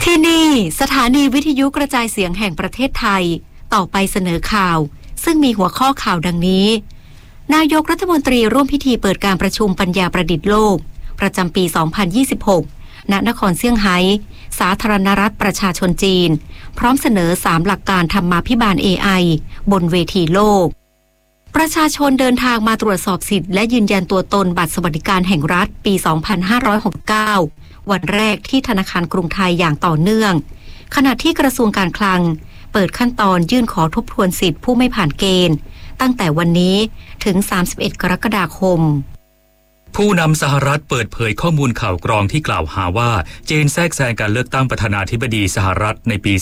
ที่นี่สถานีวิทยุกระจายเสียงแห่งประเทศไทยต่อไปเสนอข่าวซึ่งมีหัวข้อข่าวดังนี้นายกรัฐมนตรีร่วมพิธีเปิดการประชุมปัญญาประดิษฐ์โลกประจำปี 2026 ณ นครเซี่ยงไฮ้สาธารณรัฐประชาชนจีนพร้อมเสนอ3หลักการธรรมาภิบาล AI บนเวทีโลกประชาชนเดินทางมาตรวจสอบสิทธิ์และยืนยันตัวตนบัตรสวัสดิการแห่งรัฐปี 2569 วันแรกที่ธนาคารกรุงไทยอย่างต่อเนื่องขณะที่กระทรวงการคลังเปิดขั้นตอนยื่นขอทบทวนสิทธิผู้ไม่ผ่านเกณฑ์ตั้งแต่วันนี้ถึง 31 กรกฎาคมผู้นำสหรัฐเปิดเผยข้อมูลข่าวกรองที่กล่าวหาว่าจีนแทรกแซงการเลือกตั้งประธานาธิบดีสหรัฐในปี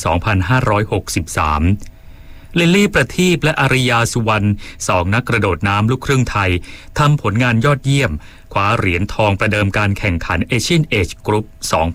2563 ลิลลี่ประทีปและอาริยาสุวรรณ2นักกระโดดน้ำลูกครึ่งไทยทำผลงานยอดเยี่ยมคว้าเหรียญทองประเดิมการแข่งขัน Asian Age Group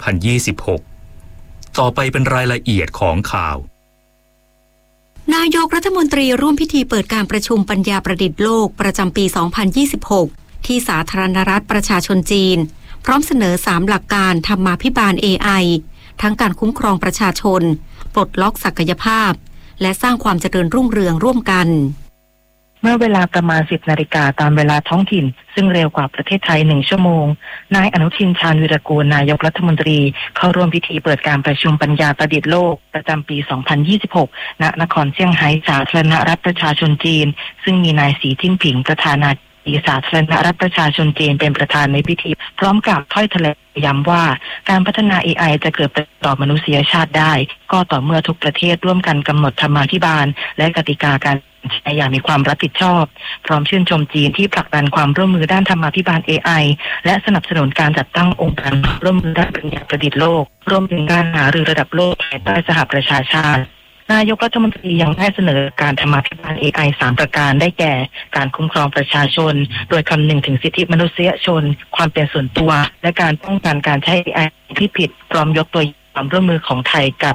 2026 ต่อไปเป็นรายละเอียดของข่าวนายกรัฐมนตรีร่วมพิธีเปิดการประชุมปัญญาประดิษฐ์โลกประจำปี 2026 ที่สาธารณรัฐประชาชนจีนพร้อมเสนอ3หลักการธรรมาภิบาล AI ทั้งการคุ้มครองประชาชนปลดล็อกศักยภาพและสร้างความเจริญรุ่งเรืองร่วมกันเมื่อเวลาประมาณ 10 นาฬิกาตามเวลาท้องถิ่นซึ่งเร็วกว่าประเทศไทย1 ชั่วโมงนายอนุทินชาญวีรกูลนายกรัฐมนตรีเข้าร่วมพิธีเปิดการประชุมปัญญาประดิษฐ์โลกประจำปี 2026 ณ นครเซี่ยงไฮ้สาธารณรัฐประชาชนจีนซึ่งมีนายสีจิ้นผิงประธานาธิบดีสาธารณรัฐประชาชนจีนเป็นประธานในพิธีพร้อมกล่าวถ้อยแถลงย้ำว่าการพัฒนา AI จะเกิดประโยชน์ต่อมนุษยชาติได้ก็ต่อเมื่อทุกประเทศร่วมกันกำหนดธรรมาภิบาลและกติกาการใช้อย่างมีความรับผิดชอบพร้อมชื่นชมจีนที่ผลักดันความร่วมมือด้านธรรมาภิบาล AI และสนับสนุนการจัดตั้งองค์การร่วมมือด้านปัญญาประดิษฐ์โลกรวมถึงการหารือระดับโลกภายใต้สหประชาชาตินายกรัฐมนตรียังได้เสนอการธรรมาภิบาล AI 3 ประการได้แก่การคุ้มครองประชาชนโดยคำนึงถึงสิทธิมนุษยชนความเป็นส่วนตัวและการป้องกันการใช้ AI ที่ผิดพร้อมยกตัวความร่วมมือของไทยกับ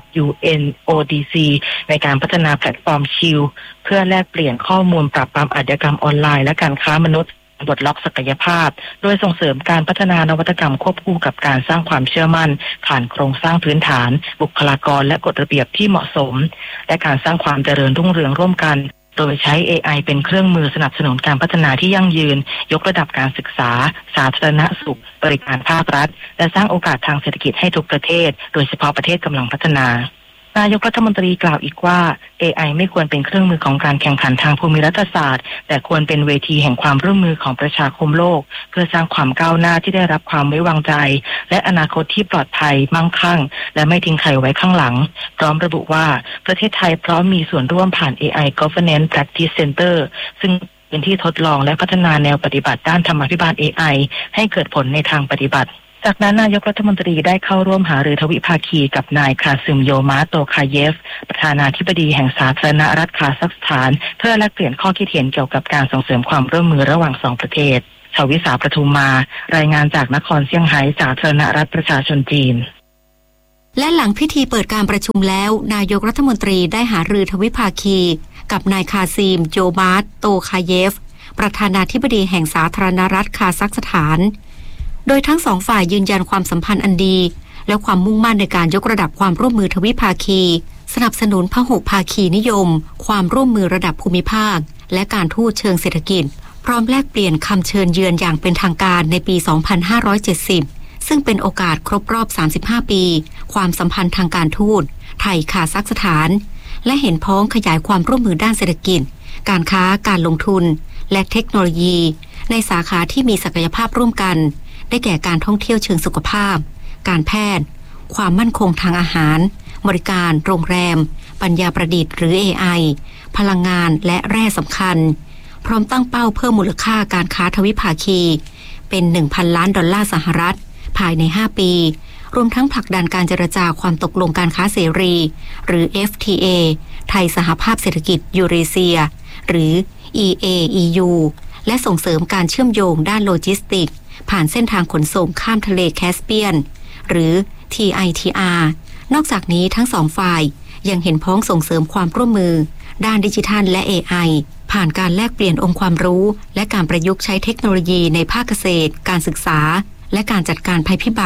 UNODC ในการพัฒนาแพลตฟอร์มชิลเพื่อแลกเปลี่ยนข้อมูลปราบปรามอาชญากรรมออนไลน์และการค้ามนุษย์ปลดล็อกศักยภาพโดยส่งเสริมการพัฒนานวัตกรรมควบคู่กับการสร้างความเชื่อมั่นผ่านโครงสร้างพื้นฐานบุคลากรและกฎระเบียบที่เหมาะสมและการสร้างความเจริญรุ่งเรืองร่วมกันโดยใช้ AI เป็นเครื่องมือสนับสนุนการพัฒนาที่ยั่งยืนยกระดับการศึกษาสาธารณสุขบริการภาครัฐและสร้างโอกาสทางเศรษฐกิจให้ทุกประเทศโดยเฉพาะประเทศกำลังพัฒนานายกรัฐมนตรีกล่าวอีกว่า AI ไม่ควรเป็นเครื่องมือของการแข่งขันทางภูมิรัฐศาสตร์แต่ควรเป็นเวทีแห่งความร่วมมือของประชาคมโลกเพื่อสร้างความก้าวหน้าที่ได้รับความไว้วางใจและอนาคตที่ปลอดภัยมั่งคั่งและไม่ทิ้งใครไว้ข้างหลังพร้อมระบุว่าประเทศไทยพร้อมมีส่วนร่วมผ่าน AI Governance Practice Center ซึ่งเป็นที่ทดลองและพัฒนาแนวปฏิบัติด้านธรรมาภิบาล AI ให้เกิดผลในทางปฏิบัติจากนั้นนายกรัฐมนตรีได้เข้าร่วมหารือทวิภาคีกับนายคาซึมโยมาโตคาเยฟประธานาธิบดีแห่งสาธารณรัฐคาซัคสถานเพื่อแลกเปลี่ยนข้อคิดเห็นเกี่ยวกับการส่งเสริมความร่วมมือระหว่าง2ประเทศชวิสาประทุมมารายงานจากนครเซี่ยงไฮ้สาธารณรัฐประชาชนจีนและหลังพิธีเปิดการประชุมแล้วนายกรัฐมนตรีได้หารือทวิภาคีกับนายคาซิมโยมาโตคาเยฟประธานาธิบดีแห่งสาธารณรัฐคาซัคสถานโดยทั้ง2ฝ่ายยืนยันความสัมพันธ์อันดีและความมุ่งมั่นในการยกระดับความร่วมมือทวิภาคีสนับสนุนพหุภาคีนิยมความร่วมมือระดับภูมิภาคและการทูตเชิงเศรษฐกิจพร้อมแลกเปลี่ยนคำเชิญเยือนอย่างเป็นทางการในปี 2570 ซึ่งเป็นโอกาสครบรอบ 35 ปีความสัมพันธ์ทางการทูตไทยคาซัคสถานและเห็นพ้องขยายความร่วมมือด้านเศรษฐกิจการค้าการลงทุนและเทคโนโลยีในสาขาที่มีศักยภาพร่วมกันได้แก่การท่องเที่ยวเชิงสุขภาพการแพทย์ความมั่นคงทางอาหารบริการโรงแรมปัญญาประดิษฐ์หรือ AI พลังงานและแร่สำคัญพร้อมตั้งเป้าเพิ่มมูลค่าการค้าทวิภาคีเป็น 1,000 ล้านดอลลาร์สหรัฐภายใน5ปีรวมทั้งผลักดันการเจรจาความตกลงการค้าเสรีหรือ FTA ไทยสหภาพเศรษฐกิจยูเรเซียหรือ EAEU และส่งเสริมการเชื่อมโยงด้านโลจิสติกส์ผ่านเส้นทางขนส่งข้ามทะเลแคสเปียนหรือ TITR นอกจากนี้ทั้ง2ฝ่ายยังเห็นพ้องส่งเสริมความร่วมมือด้านดิจิทัลและ AI ผ่านการแลกเปลี่ยนองค์ความรู้และการประยุกต์ใช้เทคโนโลยีในภาคเกษตรการศึกษาและการจัดการภัยพิบัติ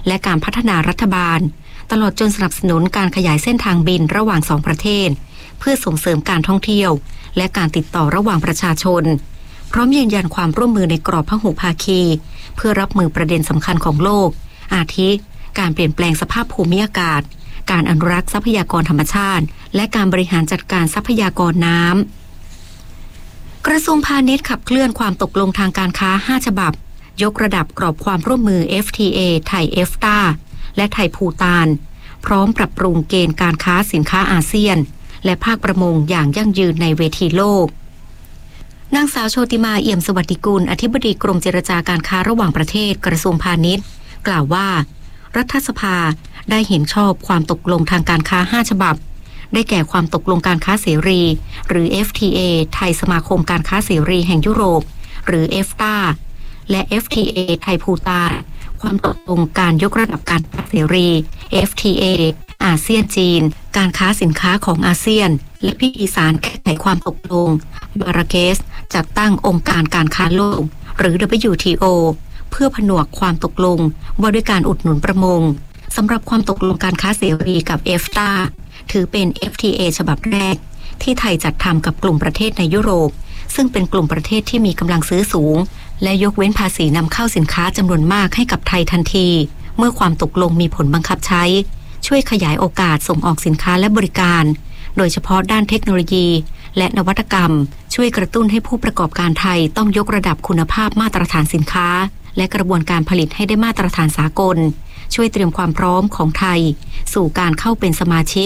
และการพัฒนารัฐบาลตลอดจนสนับสนุนการขยายเส้นทางบินระหว่างสองประเทศเพื่อส่งเสริมการท่องเที่ยวและการติดต่อระหว่างประชาชนพร้อมยืนยันความร่วมมือในกรอบพหุภาคีเพื่อรับมือประเด็นสำคัญของโลกอาทิการเปลี่ยนแปลงสภาพภูมิอากาศการอนุรักษ์ทรัพยากรธรรมชาติและการบริหารจัดการทรัพยากรน้ำกระทรวงพาณิชย์ขับเคลื่อนความตกลงทางการค้า5ฉบับยกระดับกรอบความร่วมมือ FTA ไทย EFTA และไทยภูฏานพร้อมปรับปรุงเกณฑ์การค้าสินค้าอาเซียนและภาคประมงอย่างยั่งยืนในเวทีโลกนางสาวโชติมาเอี่ยมสวัสดิกุลอธิบดีกรมเจรจาการค้าระหว่างประเทศกระทรวงพาณิชย์กล่าวว่ารัฐสภาได้เห็นชอบความตกลงทางการค้า5ฉบับได้แก่ความตกลงการค้าเสรีหรือ FTA ไทยสมาคมการค้าเสรีแห่งยุโรปหรือ EFTA และ FTA ไทยภูฏานความตกลงการยกระดับการค้าเสรี FTA อาเซียนจีนการค้าสินค้าของอาเซียนและพิธีสารแก้ไขความตกลงมาราเกสจัดตั้งองค์การการค้าโลกหรือ WTO เพื่อผนวกความตกลงว่าด้วยการอุดหนุนประมงสำหรับความตกลงการค้าเสรีกับ EFTA ถือเป็น FTA ฉบับแรกที่ไทยจัดทำกับกลุ่มประเทศในยุโรปซึ่งเป็นกลุ่มประเทศที่มีกำลังซื้อสูงและยกเว้นภาษีนำเข้าสินค้าจำนวนมากให้กับไทยทันทีเมื่อความตกลงมีผลบังคับใช้ช่วยขยายโอกาสส่งออกสินค้าและบริการโดยเฉพาะด้านเทคโนโลยีและนวัตกรรมช่วยกระตุ้นให้ผู้ประกอบการไทยต้องยกระดับคุณภาพมาตรฐานสินค้าและกระบวนการผลิตให้ได้มาตรฐานสากลช่วยเตรียมความพร้อมของไทยสู่การเข้าเป็นสมาชิก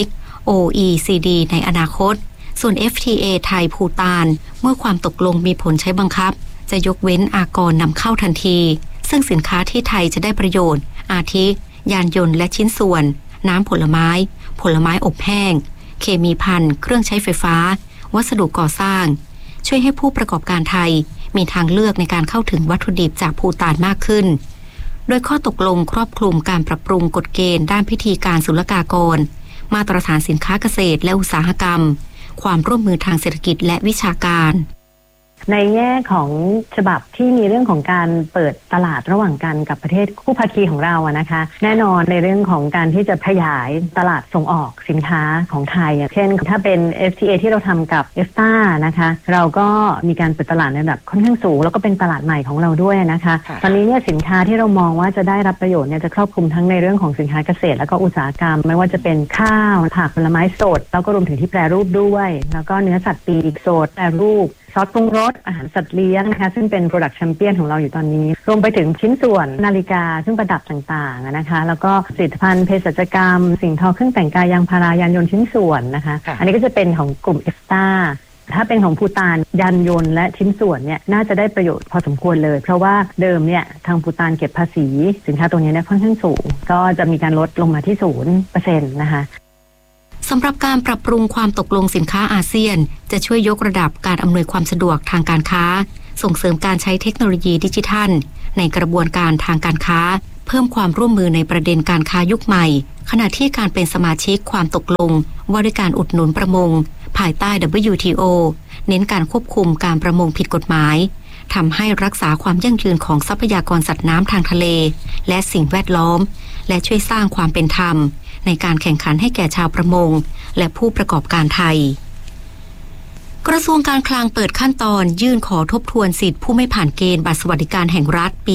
OECD ในอนาคตส่วน FTA ไทยภูฏานเมื่อความตกลงมีผลใช้บังคับจะยกเว้นอากรนำเข้าทันทีซึ่งสินค้าที่ไทยจะได้ประโยชน์อาทิยานยนต์และชิ้นส่วนน้ำผลไม้อบแห้งเคมีภัณฑ์เครื่องใช้ไฟฟ้าวัสดุก่อสร้างช่วยให้ผู้ประกอบการไทยมีทางเลือกในการเข้าถึงวัตถุดิบจากภูฏานมากขึ้นโดยข้อตกลงครอบคลุมการปรับปรุงกฎเกณฑ์ด้านพิธีการศุลกากรมาตรฐานสินค้าเกษตรและอุตสาหกรรมความร่วมมือทางเศรษฐกิจและวิชาการในแง่ของฉบับที่มีเรื่องของการเปิดตลาดระหว่างกันกับประเทศคู่ภาคีของเราอะนะคะแน่นอนในเรื่องของการที่จะขยายตลาดส่งออกสินค้าของไทยเช่นถ้าเป็น FTA ที่เราทำกับ EFTA นะคะเราก็มีการเปิดตลาดในระดับค่อนข้างสูงแล้วก็เป็นตลาดใหม่ของเราด้วยนะคะตอนนี้เนี่ยสินค้าที่เรามองว่าจะได้รับประโยชน์เนี่ยจะครอบคลุมทั้งในเรื่องของสินค้าเกษตรแล้วก็อุตสาหกรรมไม่ว่าจะเป็นข้าวผักผลไม้สดแล้วก็รวมถึงที่แปรรูปด้วยแล้วก็เนื้อสัตว์ปีกสดแปรรูปซอสปรุงรสอาหารสัตว์เลี้ยงนะคะซึ่งเป็น Product Champion ของเราอยู่ตอนนี้รวมไปถึงชิ้นส่วนนาฬิกาซึ่งประดับต่างๆนะคะแล้วก็ผลิตภัณฑ์เภสัชกรรมสิ่งทอเครื่องแต่งกายยางพารายานยนต์ชิ้นส่วนนะคะอันนี้ก็จะเป็นของกลุ่ม EFTA ถ้าเป็นของภูฏานยานยนต์และชิ้นส่วนเนี่ยน่าจะได้ประโยชน์พอสมควรเลยเพราะว่าเดิมเนี่ยทางภูฏานเก็บภาษีสินค้าตรงนี้เนี่ยค่อนข้างสูงก็จะมีการลดลงมาที่ 0% นะคะสำหรับการปรับปรุงความตกลงสินค้าอาเซียนจะช่วยยกระดับการอำนวยความสะดวกทางการค้าส่งเสริมการใช้เทคโนโลยีดิจิทัลในกระบวนการทางการค้าเพิ่มความร่วมมือในประเด็นการค้ายุคใหม่ขณะที่การเป็นสมาชิกความตกลงว่าด้วยการอุดหนุนประมงภายใต้ WTO เน้นการควบคุมการประมงผิดกฎหมายทำให้รักษาความยั่งยืนของทรัพยากรสัตว์น้ำทางทะเลและสิ่งแวดล้อมและช่วยสร้างความเป็นธรรมในการแข่งขันให้แก่ชาวประมงและผู้ประกอบการไทยกระทรวงการคลังเปิดขั้นตอนยื่นขอทบทวนสิทธิผู้ไม่ผ่านเกณฑ์บัตรสวัสดิการแห่งรัฐปี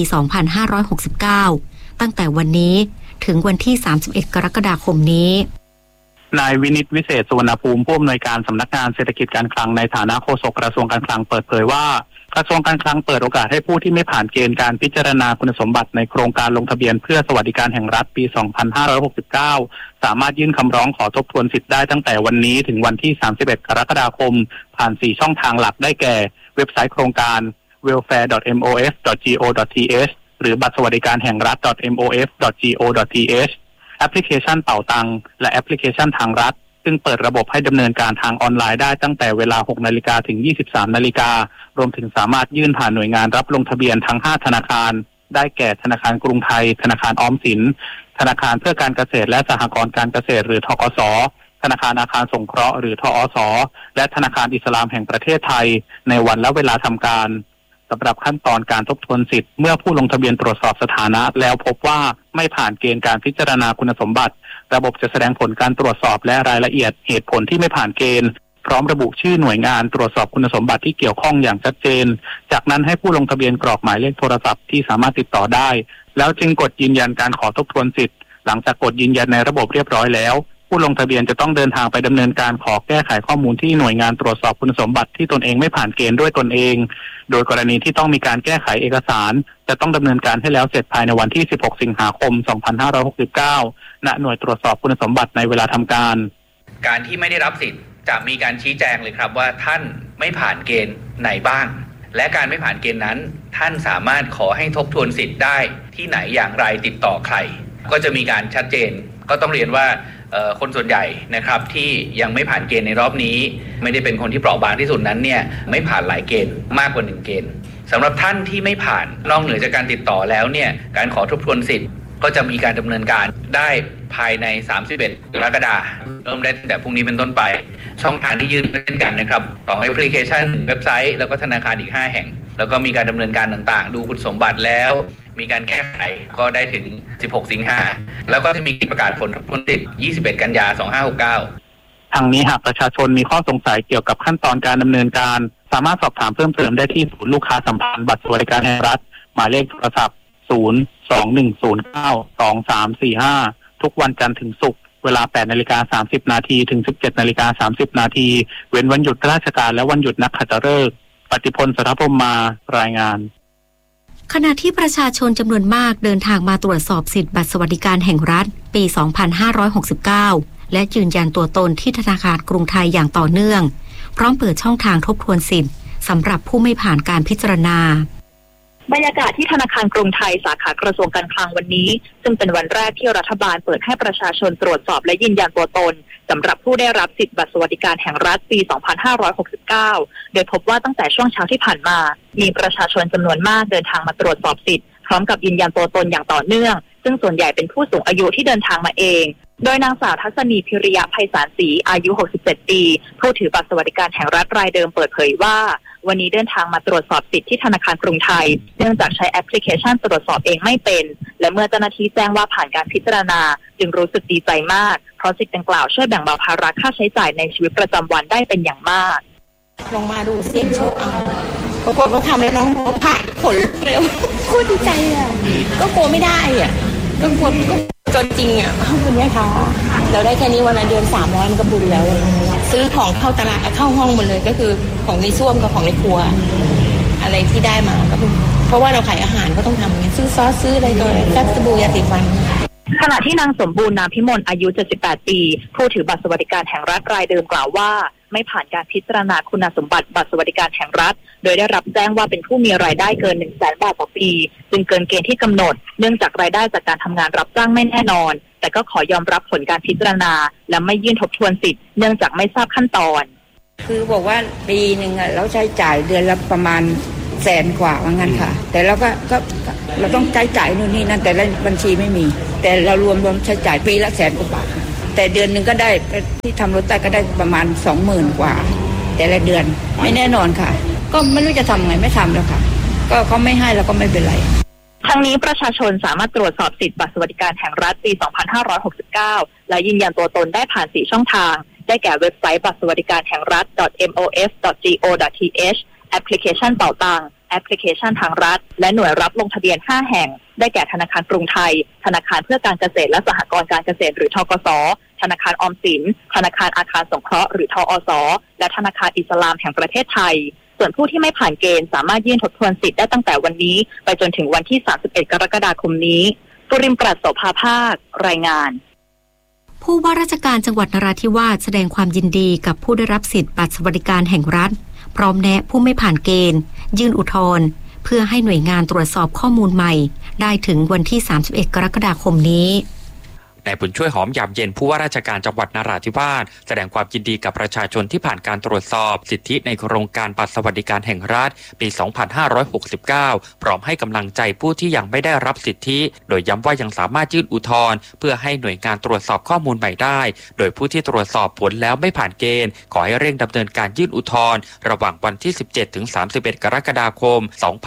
2569 ตั้งแต่วันนี้ถึงวันที่ 31 กรกฎาคมนี้นายวินิตวิเศษสุวรรณภูมิผู้อำนวยการสำนักงานเศรษฐกิจการคลังในฐานะโฆษกกระทรวงการคลังเปิดเผยว่ากระทรวงการคลังเปิดโอกาสให้ผู้ที่ไม่ผ่านเกณฑ์การพิจารณาคุณสมบัติในโครงการลงทะเบียนเพื่อสวัสดิการแห่งรัฐปี 2569 สามารถยื่นคำร้องขอทบทวนสิทธิ์ได้ตั้งแต่วันนี้ถึงวันที่ 31 กรกฎาคมผ่าน 4 ช่องทางหลักได้แก่เว็บไซต์โครงการ welfare.mof.go.th หรือบัตรสวัสดิการแห่งรัฐ .mof.go.th แอปพลิเคชันเป๋าตังและแอปพลิเคชันทางรัฐซึ่งเปิดระบบให้ดำเนินการทางออนไลน์ได้ตั้งแต่เวลา 6 นาฬิกาถึง 23 นาฬิการวมถึงสามารถยื่นผ่านหน่วยงานรับลงทะเบียนทั้ง 5 ธนาคารได้แก่ธนาคารกรุงไทยธนาคารออมสินธนาคารเพื่อการเกษตรและสหกรณ์การเกษตรหรือธกส.ธนาคารอาคารสงเคราะห์หรือทอส.และธนาคารอิสลามแห่งประเทศไทยในวันและเวลาทำการสำหรับขั้นตอนการทบทวนสิทธิ์เมื่อผู้ลงทะเบียนตรวจสอบสถานะแล้วพบว่าไม่ผ่านเกณฑ์การพิจารณาคุณสมบัติระบบจะแสดงผลการตรวจสอบและรายละเอียดเหตุผลที่ไม่ผ่านเกณฑ์พร้อมระบุชื่อหน่วยงานตรวจสอบคุณสมบัติที่เกี่ยวข้องอย่างชัดเจนจากนั้นให้ผู้ลงทะเบียนกรอกหมายเลขโทรศัพท์ที่สามารถติดต่อได้แล้วจึงกดยืนยันการขอทบทวนสิทธิ์หลังจากกดยืนยันในระบบเรียบร้อยแล้วผู้ลงทะเบียนจะต้องเดินทางไปดำเนินการขอแก้ไขข้อมูลที่หน่วยงานตรวจสอบคุณสมบัติที่ตนเองไม่ผ่านเกณฑ์ด้วยตนเองโดยกรณีที่ต้องมีการแก้ไขเอกสารจะต้องดำเนินการให้แล้วเสร็จภายในวันที่16สิงหาคม2569ณหน่วยตรวจสอบคุณสมบัติในเวลาทำการที่ไม่ได้รับสิทธิ์จะมีการชี้แจงเลยครับว่าท่านไม่ผ่านเกณฑ์ไหนบ้างและการไม่ผ่านเกณฑ์นั้นท่านสามารถขอให้ทบทวนสิทธิ์ได้ที่ไหนอย่างไรติดต่อใครก็จะมีการชัดเจนก็ต้องเรียนว่าคนส่วนใหญ่นะครับที่ยังไม่ผ่านเกณฑ์ในรอบนี้ไม่ได้เป็นคนที่เปราะบางที่สุดนั้นเนี่ยไม่ผ่านหลายเกณฑ์มากกว่า1เกณฑ์สำหรับท่านที่ไม่ผ่านนอกเหนือจากการติดต่อแล้วเนี่ยการขอทบทวนสิทธิ์ก็จะมีการดำเนินการได้ภายใน31กรกฎาคมเริ่มได้ตั้งแต่พรุ่งนี้เป็นต้นไปช่องทางที่ยื่นเช่นกันนะครับต่อแอปพลิเคชันเว็บไซต์แล้วก็ธนาคารอีก5แห่งแล้วก็มีการดำเนินการต่างๆดูคุณสมบัติแล้วมีการแก้ไขก็ได้ถึง16สิงหาแล้วก็จะมีประกาศผลทบทวนสิทธิ์21กันยายน2569 ทางนี้หากประชาชนมีข้อสงสัยเกี่ยวกับขั้นตอนการดำเนินการสามารถสอบถามเพิ่มเติมได้ที่ศูนย์ลูกค้าสัมพันธ์บัตรสวัสดิการแห่งรัฐหมายเลขโทรศัพท์021092345ทุกวันจันทร์ถึงศุกร์เวลา 8:30 น.ถึง 17:30 น.เว้นวันหยุดราชการและวันหยุดนักขัตฤกษ์ปฏิพล สัทธพรหมมารายงานขณะที่ประชาชนจำนวนมากเดินทางมาตรวจสอบสิทธิบัตรสวัสดิการแห่งรัฐปี 2569 และยืนยันตัวตนที่ธนาคารกรุงไทยอย่างต่อเนื่องพร้อมเปิดช่องทางทบทวนสิทธิ์สำหรับผู้ไม่ผ่านการพิจารณาบรรยากาศที่ธนาคารกรุงไทยสาขากระทรวงการคลังวันนี้ซึ่งเป็นวันแรกที่รัฐบาลเปิดให้ประชาชนตรวจสอบและยืนยันตัวตนสำหรับผู้ได้รับสิทธิบัตรสวัสดิการแห่งรัฐปี 2569 โดยพบว่าตั้งแต่ช่วงเช้าที่ผ่านมามีประชาชนจำนวนมากเดินทางมาตรวจสอบสิทธิ์พร้อมกับยืนยันตัวตนอย่างต่อเนื่องซึ่งส่วนใหญ่เป็นผู้สูงอายุที่เดินทางมาเองโดยนางสาวทัศนีพิริยะไพศาลศรีอายุ67ปีผู้ถือบัตรสวัสดิการแห่งรัฐรายเดิมเปิดเผยว่าวันนี้เดินทางมาตรวจสอบสิทธิ์ที่ธนาคารกรุงไทยเนื่องจากใช้แอปพลิเคชันตรวจสอบเองไม่เป็นและเมื่อเจ้าหน้าที่แจ้งว่าผ่านการพิจารณาจึงรู้สึกดีใจมากเพราะสิทธิ์ดังกล่าวช่วยแบ่งเบาภาระค่าใช้จ่ายในชีวิตประจำวันได้เป็นอย่างมากลงมาดูเสียงโชคเอาปรากฏว่าทำแล้วน้องผ่านผลเร็วโคตรดีใจอ่ะก็กลัวไม่ได้อ่ะก็กลัวก็จนจริงอ่ะคุณแม่คะเราได้แค่นี้วันละเดือน300มันก็บุญแล้วซื้อของเข้าตลาดเข้าห้องหมดเลยก็คือของในส้วมกับของในครัวอะไรที่ได้มาก็เพราะว่าเราขายอาหารก็ต้องทำอย่างนี้ซื้อซอสซื้ออะไรก็ซักสบู่ยาสีฟันขณะที่นางสมบูรณ์นามพิมลอายุ78ปีผู้ถือบัตรสวัสดิการแห่งรัฐรายเดิมกล่าวว่าไม่ผ่านการพิจารณาคุณสมบัติบัตรสวัสดิการแห่งรัฐโดยได้รับแจ้งว่าเป็นผู้มีรายได้เกิน 100,000 บาทต่อปีจึงเกินเกณฑ์ที่กำหนดเนื่องจากรายได้จากการทำงานรับจ้างไม่แน่นอนแต่ก็ขอยอมรับผลการพิจารณาและไม่ยื่นทบทวนสิทธิ์เนื่องจากไม่ทราบขั้นตอนคือบอกว่าปีนึงเราใช้จ่ายเดือนละประมาณ100,000 กว่าว่างั้นค่ะแต่เราก็เราต้องใช้จ่ายนู่นนี่นั่นแต่ละบัญชีไม่มีแต่เรารวมใช้จ่ายปีละ100,000 กว่าบาทแต่เดือนนึงก็ได้ที่ทำรถใต้ก็ได้ประมาณ 20,000 กว่าแต่ละเดือนไม่แน่นอนค่ะก็ไม่รู้จะทำไงไม่ทำแล้วค่ะก็เขาไม่ให้เราก็ไม่เป็นไรทั้งนี้ประชาชนสามารถตรวจสอบสิทธิบัตรสวัสดิการแห่งรัฐปี 2569 และยืนยันตัวตนได้ผ่าน4ช่องทางได้แก่เว็บไซต์บัตรสวัสดิการแห่งรัฐ .mof.go.th แอปพลิเคชันเป๋าตังแอปพลิเคชันทางรัฐและหน่วยรับลงทะเบียน5แห่งได้แก่ธนาคารกรุงไทยธนาคารเพื่อการเกษตรและสหกรณ์การเกษตรหรือธกส.ธนาคารออมสินธนาคารอาคารสงเคราะห์หรือทอส.และธนาคารอิสลามแห่งประเทศไทยส่วนผู้ที่ไม่ผ่านเกณฑ์สามารถยื่นทบทวนสิทธิ์ได้ตั้งแต่วันนี้ไปจนถึงวันที่31กรกฎาคมนี้ปุริมปรัชโสภาภาครายงานผู้ว่าราชการจังหวัดนราธิวาสแสดงความยินดีกับผู้ได้รับสิทธิบัตรสวัสดิการแห่งรัฐพร้อมแนะผู้ไม่ผ่านเกณฑ์ยื่นอุทธรณ์เพื่อให้หน่วยงานตรวจสอบข้อมูลใหม่ได้ถึงวันที่31กรกฎาคมนี้นายบุญช่วยหอมยามเย็นผู้ว่าราชการจังหวัดนราธิวาสแสดงความยินดีกับประชาชนที่ผ่านการตรวจสอบสิทธิในโครงการบัตรสวัสดิการแห่งรัฐปี 2569 พร้อมให้กำลังใจผู้ที่ยังไม่ได้รับสิทธิโดยย้ำว่ายังสามารถยื่นอุทธรณ์เพื่อให้หน่วยงานตรวจสอบข้อมูลใหม่ได้โดยผู้ที่ตรวจสอบผลแล้วไม่ผ่านเกณฑ์ขอให้เร่งดำเนินการยื่นอุทธรณ์ระหว่างวันที่ 17 ถึง 31 กรกฎาคม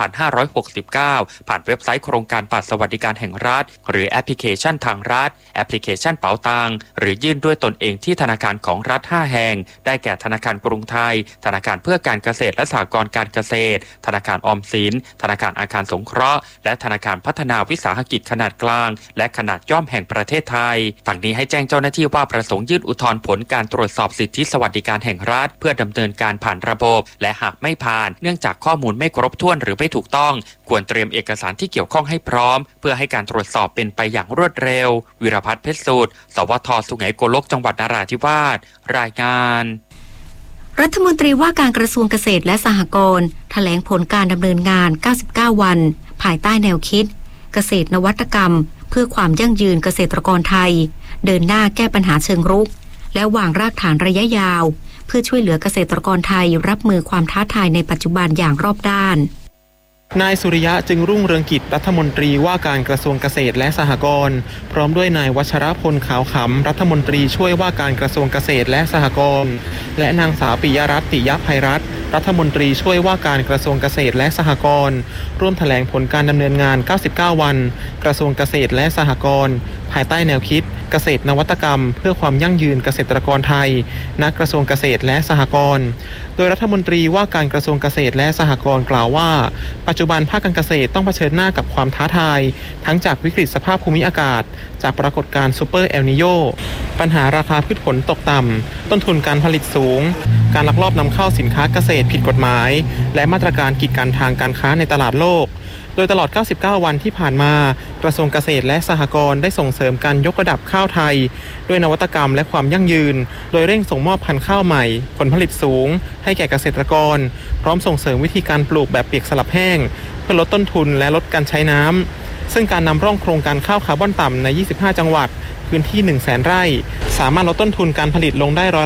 2569 ผ่านเว็บไซต์โครงการบัตรสวัสดิการแห่งรัฐหรือแอปพลิเคชันทางรัฐแอปพลิเคชันเป๋าตังหรือยื่นด้วยตนเองที่ธนาคารของรัฐ 5 แห่งได้แก่ธนาคารกรุงไทยธนาคารเพื่อการเกษตรและสหกรณ์การเกษตรธนาคารออมสินธนาคารอาคารสงเคราะห์และธนาคารพัฒนาวิสาหกิจขนาดกลางและขนาดย่อมแห่งประเทศไทยฝั่งนี้ให้แจ้งเจ้าหน้าที่ว่าประสงค์ยื่นอุทธรณ์ผลการตรวจสอบสิทธิสวัสดิการแห่งรัฐเพื่อดำเนินการผ่านระบบและหากไม่ผ่านเนื่องจากข้อมูลไม่ครบถ้วนหรือไม่ถูกต้องควรเตรียมเอกสารที่เกี่ยวข้องให้พร้อมเพื่อให้การตรวจสอบเป็นไปอย่างรวดเร็ววิรพัฒน์เพชรสูตรสวท.สุไหงโกลกจังหวัดนราธิวาสรายงานรัฐมนตรีว่าการกระทรวงเกษตรและสหกรณ์แถลงผลการดำเนินงาน 99 วันภายใต้แนวคิดเกษตรนวัตกรรมเพื่อความยั่งยืนเกษตรกรไทยเดินหน้าแก้ปัญหาเชิงรุกและวางรากฐานระยะยาวเพื่อช่วยเหลือเกษตรกรไทยรับมือความท้าทายในปัจจุบันอย่างรอบด้านนายสุริยะจึงรุ่งเรืองกิจรัฐมนตรีว่าการกระทรวงเกษตรและสหกรณ์พร้อมด้วยนายวัชรพลขาวขำรัฐมนตรีช่วยว่าการกระทรวงเกษตรและสหกรณ์และนางสาวปิยรัตน์ ติยภัยรัตน์รัฐมนตรีช่วยว่าการกระทรวงเกษตรและสหกรณ์ร่วมแถลงผลการดำเนินงาน 99 วันกระทรวงเกษตรและสหกรณ์ภายใต้แนวคิดเกษตรนวัตกรรมเพื่อความยั่งยืนเกษตรกรไทยณกระทรวงเกษตรและสหกรณ์โดยรัฐมนตรีว่าการกระทรวงเกษตรและสหกรณ์กล่าวว่าปัจจุบันภาคการเกษตรต้องเผชิญหน้ากับความท้าทายทั้งจากวิกฤตสภาพภูมิอากาศจากปรากฏการณ์ซูเปอร์เอลนิโญปัญหาราคาพืชผลตกต่ำต้นทุนการผลิตสูงการลักลอบนำเข้าสินค้าเกษตรผิดกฎหมายและมาตรการกีดกันทางการค้าในตลาดโลกโดยตลอด 99 วันที่ผ่านมากระทรวงเกษตรและสหกรณ์ได้ส่งเสริมการยกระดับข้าวไทยด้วยนวัตกรรมและความยั่งยืนโดยเร่งส่งมอบพันธุ์ข้าวใหม่ผลผลิตสูงให้แก่เกษตรกรพร้อมส่งเสริมวิธีการปลูกแบบเปียกสลับแห้งเพื่อลดต้นทุนและลดการใช้น้ำซึ่งการนำร่องโครงการข้าวคาร์บอนต่ำใน 25 จังหวัดพื้นที่ 100,000 ไร่สามารถลดต้นทุนการผลิตลงได้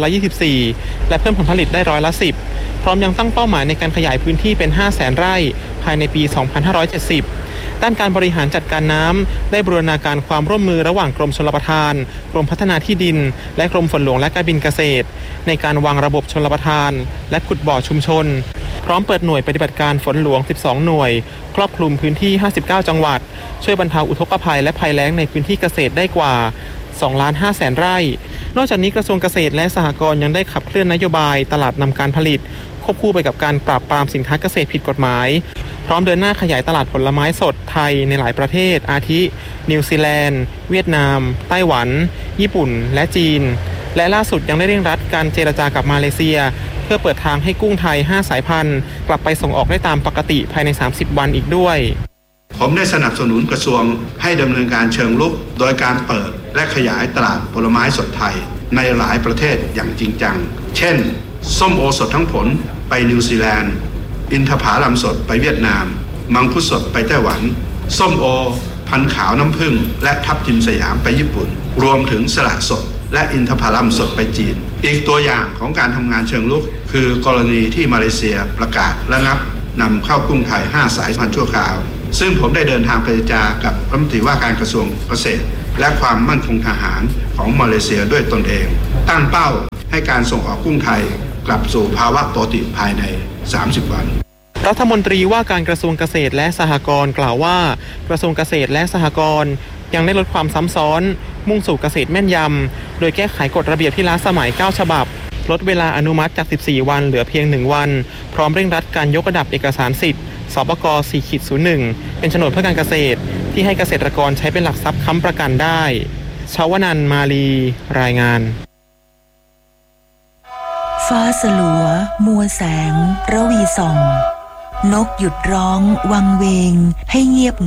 24%และเพิ่มผลผลิตได้10%พร้อมยังตั้งเป้าหมายในการขยายพื้นที่เป็น 500,000 ไร่ภายในปี 2570 ด้านการบริหารจัดการน้ำได้บูรณาการความร่วมมือระหว่างกรมชลประทานกรมพัฒนาที่ดินและกรมฝนหลวงและการบินเกษตรในการวางระบบชลประทานและขุดบ่อชุมชนพร้อมเปิดหน่วยปฏิบัติการฝนหลวง12หน่วยครอบคลุมพื้นที่59จังหวัดช่วยบรรเทาอุทกภัยและภัยแล้งในพื้นที่เกษตรได้กว่า 2,500,000 ไร่นอกจากนี้กระทรวงเกษตรและสหกรณ์ยังได้ขับเคลื่อนนโยบายตลาดนำการผลิตควบคู่ไปกับการปราบปรามสินค้าเกษตรผิดกฎหมายพร้อมเดินหน้าขยายตลาดผลไม้สดไทยในหลายประเทศอาทินิวซีแลนด์เวียดนามไต้หวันญี่ปุ่นและจีนและล่าสุดยังได้เร่งรัดการเจรจากับมาเลเซียเพื่อเปิดทางให้กุ้งไทย5สายพันธุ์กลับไปส่งออกได้ตามปกติภายใน30วันอีกด้วยผมได้สนับสนุนกระทรวงให้ดำเนินการเชิงรุกโดยการเปิดและขยายตลาดผลไม้สดไทยในหลายประเทศอย่างจริงจังเช่นส้มโอสดทั้งผลไปนิวซีแลนด์อินทผลัมสดไปเวียดนามมังคุดสดไปไต้หวันส้มโอพันธุ์ขาวน้ำผึ้งและทับทิมสยามไปญี่ปุ่นรวมถึงสละสดและอินทผลัมสดไปจีนอีกตัวอย่างของการทำงานเชิงรุกคือกรณีที่มาเลเซียประกาศระงับนำเข้ากุ้งไทย5สายพันธุ์ชั่วคราวซึ่งผมได้เดินทางไปเจรจากับรัฐมนตรีว่าการกระทรวงเกษตรและความมั่นคงทหารของมาเลเซียด้วยตนเองตั้งเป้าให้การส่งออกกุ้งไทยกลับสู่ภาวะปกติภายใน30วันรัฐมนตรีว่าการกระทรวงเกษตรและสหกรณ์กล่าวว่ากระทรวงเกษตรและสหกรณ์ยังได้ลดความซ้ำซ้อนมุ่งสู่เกษตรแม่นยำโดยแก้ไขกฎระเบียบที่ล้าสมัย9ฉบับลดเวลาอนุมัติจาก14วันเหลือเพียง1วันพร้อมเร่งรัดการยกระดับเอกสารสิทธิ์สปก 4-01 เป็นโฉนดเพื่อการเกษตรที่ให้เกษตรกรใช้เป็นหลักทรัพย์ค้ำประกันได้ชวนันท์ มาลีรายงานฟ้าสลัวมัวแสงระวีส่องนกหยุดร้องวังเวงให้เงียบ